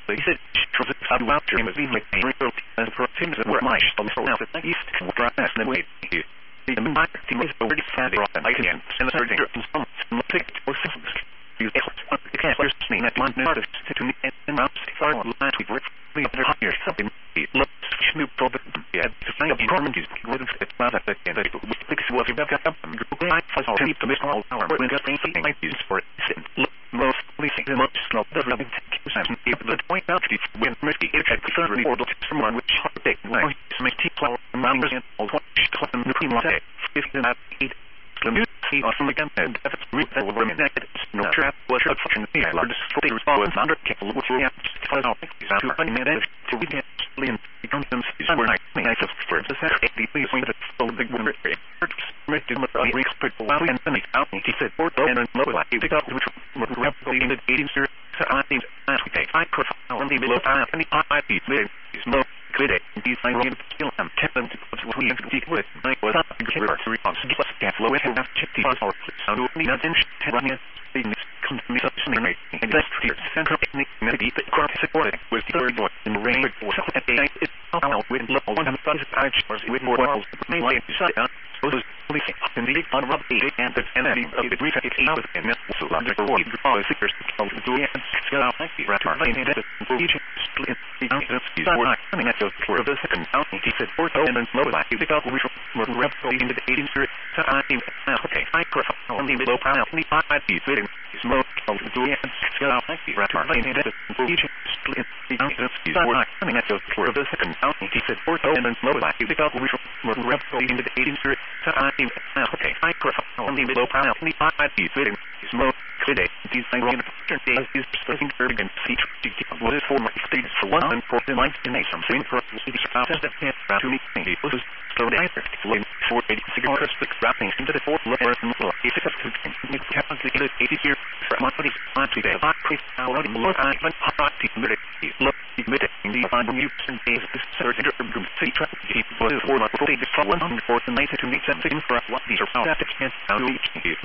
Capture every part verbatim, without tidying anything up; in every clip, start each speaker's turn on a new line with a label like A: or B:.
A: He said, "Trust it, I'm out here, must be like a real and for him to work my stuff for now, but I used to work and then wait. The my team is already fat, and I can send a surgeon and some some ticket or systems. You can't just mean that one artist to me and I'm far on line to work. We are here something. Look, Snoop Dogg, yeah, to find out important is good at rather than that. Because what you have got up and go I for keep the best all our when got anything I use for it. Look, most leasing the most slow the running take you some if the point out if when Mickey it had preferred or someone which hard take like make tea flour and rounders and all what cotton the cream latte. If you not eat the music on the gun and if it's real that will remain that no trap was a function the largest for the response under capable which we have to follow out to funny minutes to we get and become them were not I just for the set eighty please when the full big winner make him a real people and then out he said for and low like pick up which were rapidly in the eighties so I think that we take I profile on the below any I P is no good at these I want to kill them tell them to put what we have to deal with I was up to give us a response give us that low and have fifty or sound only nothing running things come to me something and that's clear center technique maybe the crop support with the third one in the rain or something at the night it's out with low one hundred five hours with more wells may like to shut down those police in the on rub the and the enemy of the brief it out and so under the war the policy first to do it get out like the raptor and that for each split the answers is not coming at the for the second out he said for and then low like the out we were rapidly into the eighteen so I think okay I profile on the below pile the I P fitting smoke of the do it get out like the raptor and that for each split the answers is not coming at the for the second out he said for and then low like the out we were rapidly into the eighteen so I think okay I profile on the below pile the I P fitting smoke today these things are going to is supposing to begin to see what is for my states for one and for the life in a something for the process that can't wrap to me people who's slow down for for eighty cigarettes the wrapping into the fourth letter and look it's a to complicated eighty years for my body want to have quick out of look I even hot to minute look admit it in the on you and is this surgeon from see track people for my body for one hundred for the night to meet something for what these are that can't out each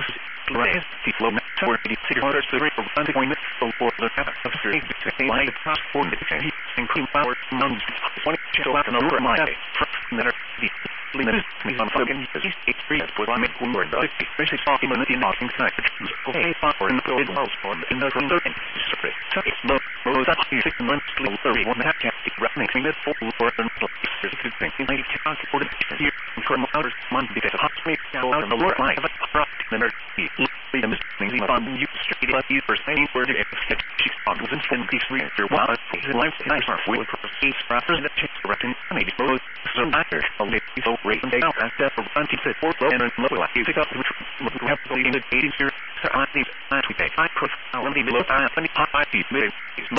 A: right people for the cigarettes the rate of unemployment for the habit of three to say like the past four minutes and include power nuns one chill out and over my that are limits me on fucking eight three for I make one word especially talking about the knocking side okay for in the field house for in the room and surface it's no most up to six months thirty one that can't be running that for for and there's a good thing I can't for the here for hours month because hot me out of the Lord I have a product and are the missing on you straight up you for saying where to get she's on was in these three your wild life nice are we for case process that checks reckon maybe both so matter only so great and they out after for twenty said for and level like you pick up which we have to in the eighties here so I think that we take I profile on the below I twenty I P